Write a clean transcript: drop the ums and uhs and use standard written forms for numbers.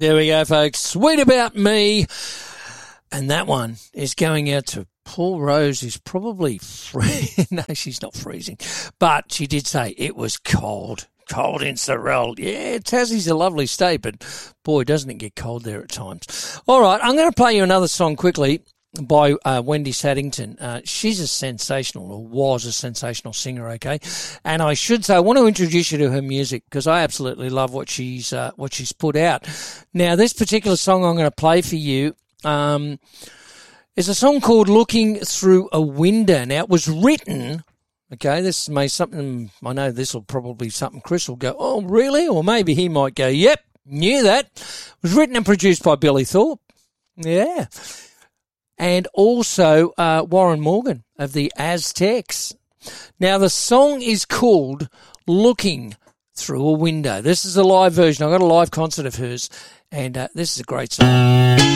There we go, folks. Sweet About Me. And that one is going out to Paul Rose, who's probably no, she's not freezing. But she did say it was cold. Cold in Sorell. Yeah, Tassie's a lovely state, but boy, doesn't it get cold there at times. All right, I'm going to play you another song quickly by Wendy Saddington. She's a sensational, or was a sensational singer, okay? And I should say, I want to introduce you to her music because I absolutely love what she's put out. Now, this particular song I'm going to play for you is a song called Looking Through a Window. Now, it was written... Okay, this may something, I know this will probably something Chris will go, oh, really? Or maybe he might go, yep, knew that. It was written and produced by Billy Thorpe. Yeah. And also Warren Morgan of the Aztecs. Now, the song is called Looking Through a Window. This is a live version. I got a live concert of hers, and this is a great song.